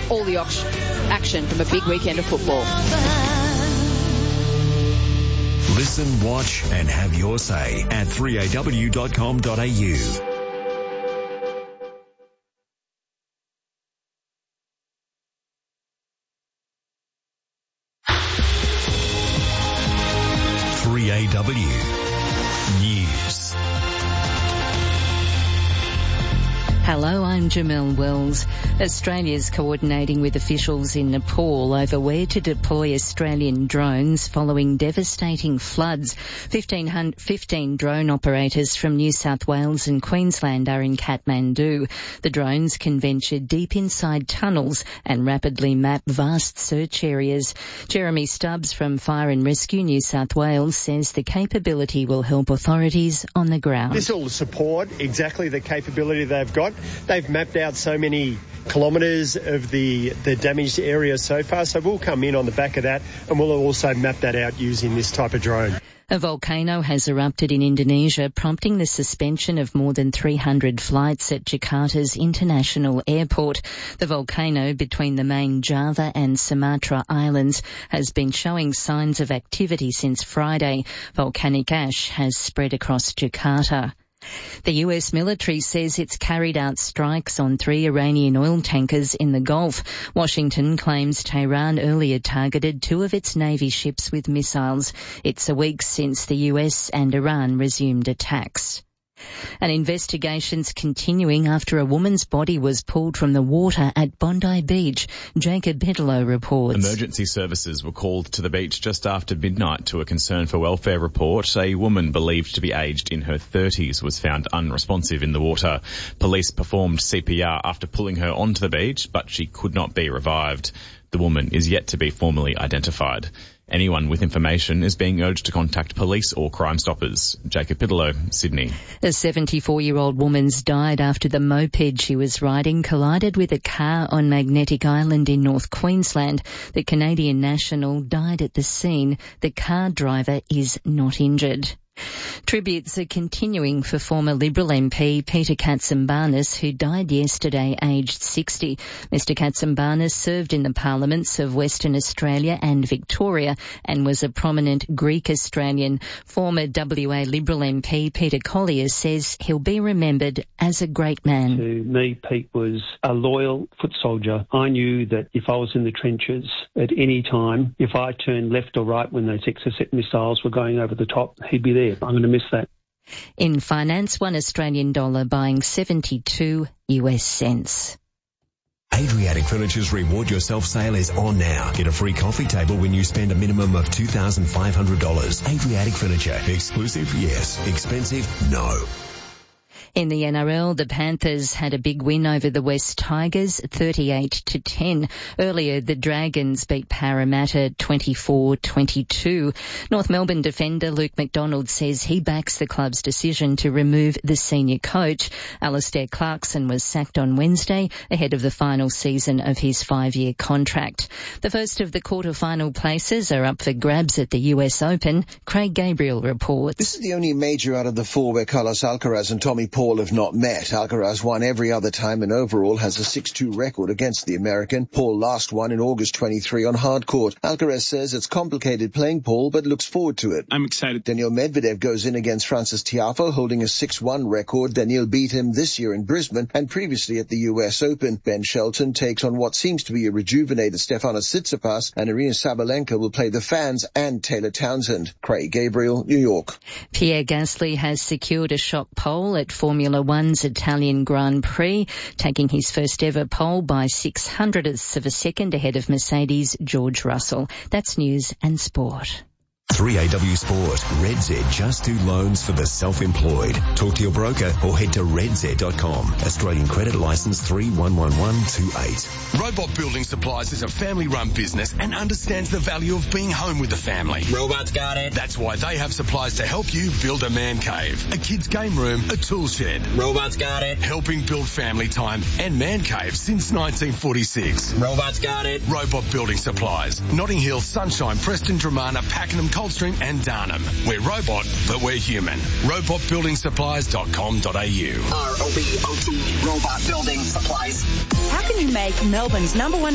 all the action from a big weekend of football. Listen, watch and have your say at 3aw.com.au. 3AW News. Hello, I'm Jamelle Wells. Australia's coordinating with officials in Nepal over where to deploy Australian drones following devastating floods. 15 drone operators from New South Wales and Queensland are in Kathmandu. The drones can venture deep inside tunnels and rapidly map vast search areas. Jeremy Stubbs from Fire and Rescue New South Wales says the capability will help authorities on the ground. This will support exactly the capability they've got. They've mapped out so many kilometres of the damaged area so far, so we'll come in on the back of that and we'll also map that out using this type of drone. A volcano has erupted in Indonesia, prompting the suspension of more than 300 flights at Jakarta's international airport. The volcano between the main Java and Sumatra islands has been showing signs of activity since Friday. Volcanic ash has spread across Jakarta. The US military says it's carried out strikes on 3 Iranian oil tankers in the Gulf. Washington claims Tehran earlier targeted 2 of its Navy ships with missiles. It's a week since the US and Iran resumed attacks. An investigation's continuing after a woman's body was pulled from the water at Bondi Beach. Jacob Bigelow reports. Emergency services were called to the beach just after midnight to a concern for welfare report. A woman believed to be aged in her 30s was found unresponsive in the water. Police performed CPR after pulling her onto the beach, but she could not be revived. The woman is yet to be formally identified. Anyone with information is being urged to contact police or Crime Stoppers. Jacob Bigelow, Sydney. A 74-year-old woman's died after the moped she was riding collided with a car on Magnetic Island in North Queensland. The Canadian national died at the scene. The car driver is not injured. Tributes are continuing for former Liberal MP Peter Katsimbarnis, who died yesterday aged 60. Mr Katsimbarnis served in the parliaments of Western Australia and Victoria and was a prominent Greek Australian. Former WA Liberal MP Peter Collier says he'll be remembered as a great man. To me, Pete was a loyal foot soldier. I knew that if I was in the trenches at any time, if I turned left or right when those Exocet missiles were going over the top, he'd be there. I'm going to miss that. In finance, $1 Australian dollar buying 72 US cents. Adriatic Furniture's Reward Yourself sale is on now. Get a free coffee table when you spend a minimum of $2,500. Adriatic Furniture. Exclusive? Yes. Expensive? No. In the NRL, the Panthers had a big win over the West Tigers, 38-10. Earlier, the Dragons beat Parramatta 24-22. North Melbourne defender Luke McDonald says he backs the club's decision to remove the senior coach. Alistair Clarkson was sacked on Wednesday ahead of the final season of his 5-year contract. The first of the quarter-final places are up for grabs at the US Open. Craig Gabriel reports. This is the only major out of the 4 where Carlos Alcaraz and Tommy Paul have not met. Alcaraz won every other time and overall has a 6-2 record against the American. Paul last won in August 23 on hard court. Alcaraz says it's complicated playing Paul but looks forward to it. I'm excited. Daniil Medvedev goes in against Francis Tiafoe holding a 6-1 record. Daniil beat him this year in Brisbane and previously at the US Open. Ben Shelton takes on what seems to be a rejuvenated Stefanos Tsitsipas, and Arina Sabalenka will play the fans and Taylor Townsend. Craig Gabriel, New York. Pierre Gasly has secured a shock pole at Formula One's Italian Grand Prix, taking his first ever pole by 0.06 of a second ahead of Mercedes' George Russell. That's news and sport. 3AW Sport. RedZ just do loans for the self-employed. Talk to your broker or head to redz.com. Australian credit licence 311128. Robot Building Supplies is a family-run business and understands the value of being home with the family. Robots got it. That's why they have supplies to help you build a man cave, a kid's game room, a tool shed. Robots got it. Helping build family time and man caves since 1946. Robots got it. Robot Building Supplies. Notting Hill, Sunshine, Preston, Dramana, Pakenham, Coldstream and Darnham. We're robot, but we're human. Robotbuildingsupplies.com.au. ROBOT Robot Building Supplies. How can you make Melbourne's #1